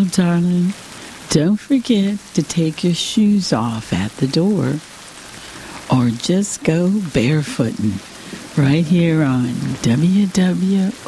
darling, don't forget to take your shoes off at the door, or just go barefooting right here on WWOR